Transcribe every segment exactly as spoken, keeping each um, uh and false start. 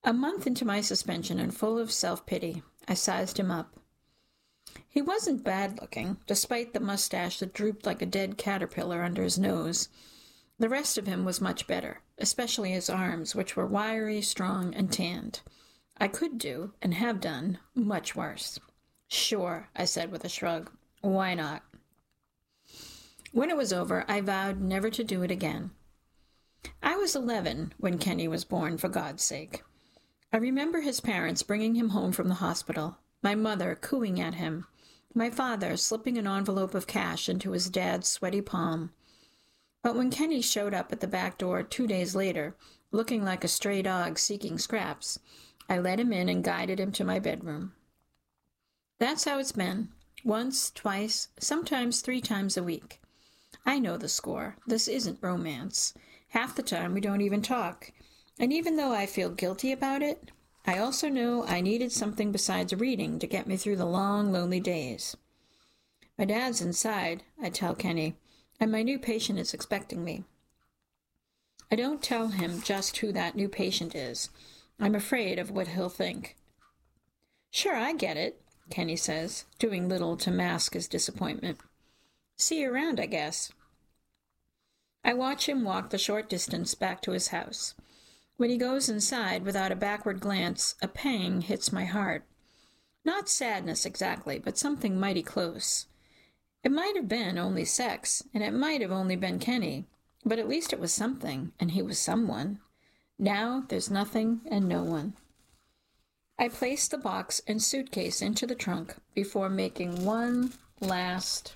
A month into my suspension and full of self-pity, I sized him up. He wasn't bad-looking, despite the mustache that drooped like a dead caterpillar under his nose. The rest of him was much better, especially his arms, which were wiry, strong, and tanned. I could do, and have done, much worse. Sure, I said with a shrug. Why not? When it was over, I vowed never to do it again. I was eleven when Kenny was born, for God's sake. I remember his parents bringing him home from the hospital, my mother cooing at him, my father slipping an envelope of cash into his dad's sweaty palm. But when Kenny showed up at the back door two days later, looking like a stray dog seeking scraps, I let him in and guided him to my bedroom. That's how it's been. Once, twice, sometimes three times a week. I know the score. This isn't romance. Half the time we don't even talk. And even though I feel guilty about it, I also know I needed something besides reading to get me through the long, lonely days. My dad's inside, I tell Kenny, and my new patient is expecting me. I don't tell him just who that new patient is. I'm afraid of what he'll think. Sure, I get it, Kenny says, doing little to mask his disappointment. See you around, I guess. I watch him walk the short distance back to his house. When he goes inside without a backward glance, a pang hits my heart. Not sadness exactly, but something mighty close. It might have been only sex, and it might have only been Kenny, but at least it was something, and he was someone. Now there's nothing and no one. I place the box and suitcase into the trunk before making one last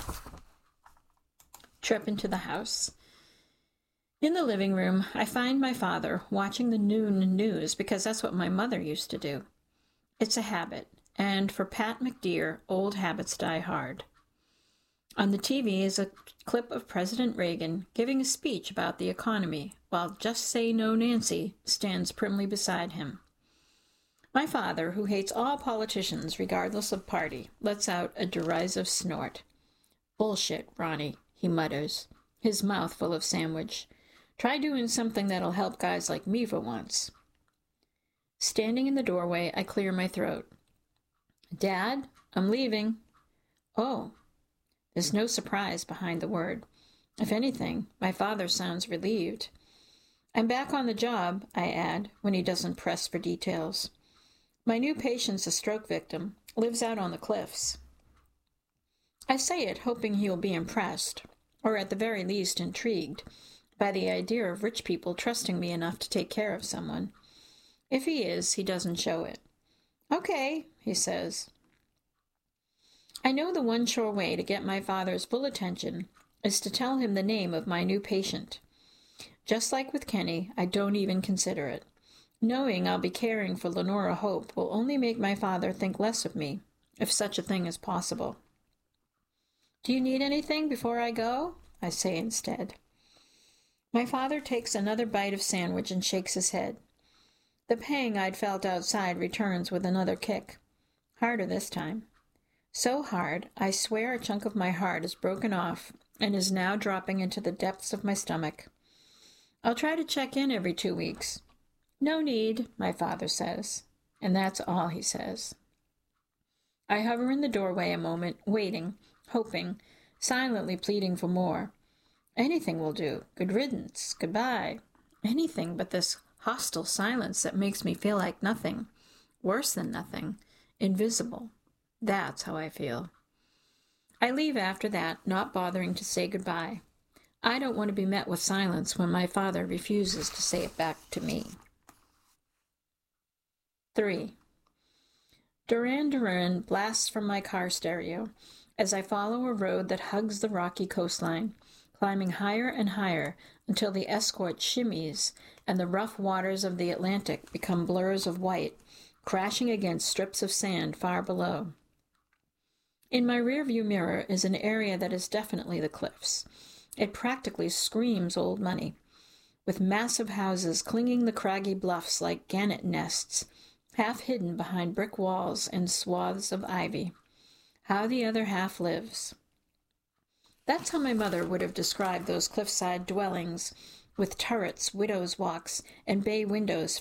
trip into the house. In the living room, I find my father watching the noon news because that's what my mother used to do. It's a habit, and for Pat McDeer, old habits die hard. On the T V is a clip of President Reagan giving a speech about the economy, while Just Say No Nancy stands primly beside him. My father, who hates all politicians regardless of party, lets out a derisive snort. Bullshit, Ronnie, he mutters, his mouth full of sandwich. Try doing something that'll help guys like me for once. Standing in the doorway, I clear my throat. Dad, I'm leaving. Oh. There's no surprise behind the word. If anything, my father sounds relieved. I'm back on the job, I add, when he doesn't press for details. My new patient's a stroke victim, lives out on the cliffs. I say it hoping he'll be impressed, or at the very least intrigued, by the idea of rich people trusting me enough to take care of someone. If he is, he doesn't show it. Okay, he says. I know the one sure way to get my father's full attention is to tell him the name of my new patient. Just like with Kenny, I don't even consider it. Knowing I'll be caring for Lenora Hope will only make my father think less of me, if such a thing is possible. Do you need anything before I go? I say instead. My father takes another bite of sandwich and shakes his head. The pang I'd felt outside returns with another kick. Harder this time. So hard, I swear a chunk of my heart is broken off and is now dropping into the depths of my stomach. I'll try to check in every two weeks. No need, my father says, and that's all he says. I hover in the doorway a moment, waiting, hoping, silently pleading for more. Anything will do. Good riddance. Goodbye. Anything but this hostile silence that makes me feel like nothing. Worse than nothing. Invisible. That's how I feel. I leave after that, not bothering to say goodbye. I don't want to be met with silence when my father refuses to say it back to me. Three. Duran Duran blasts from my car stereo as I follow a road that hugs the rocky coastline, climbing higher and higher until the escort shimmies and the rough waters of the Atlantic become blurs of white, crashing against strips of sand far below. In my rearview mirror is an area that is definitely the cliffs. It practically screams old money, with massive houses clinging the craggy bluffs like gannet nests, half hidden behind brick walls and swaths of ivy. How the other half lives. That's how my mother would have described those cliffside dwellings, with turrets, widows' walks, and bay windows